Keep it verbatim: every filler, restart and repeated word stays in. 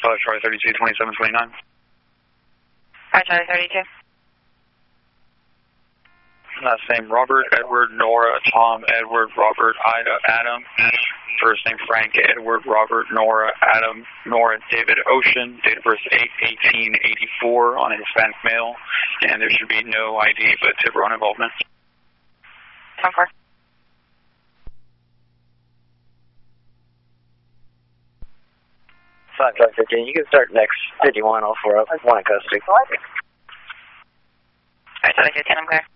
five Charlie thirty-two, twenty-seven twenty-nine. five Charlie thirty-two. Last name Robert, Edward, Nora, Tom, Edward, Robert, Ida, Adam. First name Frank, Edward, Robert, Nora, Adam, Nora, David, Ocean. Date of birth eight eighteen eighty-four on a Hispanic male. And there should be no I D but Tiburon involvement. ten four. five Charlie fifteen, you can start next fifty-one, all four up, one in custody. five Charlie fifteen, I'm clear.